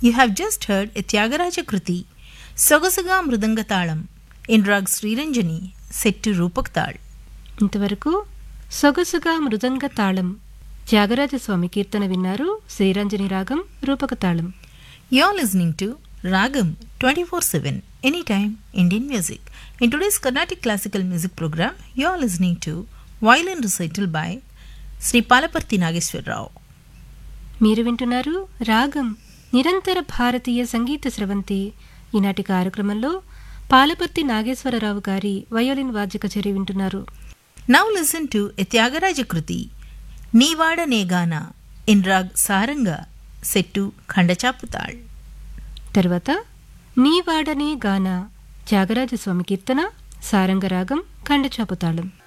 You have just heard a Tyagaraja Kruti, Sogasaga Mridanga Talam, in Rag Sriranjani, set to Rupak Tal. ఇంతవరకు సొగసుగా మృదంగ తాళం త్యాగరాజ స్వామి కీర్తన విన్నారు. శ్రీరంజని రాగం రూపక తాళం. You're listening to Ragam 24/7, anytime Indian music. In today's Carnatic Classical Music program, you're listening to Violin Recital by Sri Palaparthi Nageshwar Rao. మీరు వింటున్నారు రాగం నిరంతర భారతీయ సంగీత స్రవంతి. ఈనాటి కార్యక్రమంలో పాలపర్తి నాగేశ్వరరావు గారి వయోలిన్ వాద్య కచేరీ వింటున్నారు. Now listen to a Tyagaraja Kruti, Nivada Negana, in Rag Saranga, set to Khandachaputal. తర్వాత నీ వాడనే గాన త్యాగరాజ స్వామి కీర్తన సారంగరాగం ఖండచాపుతాళం.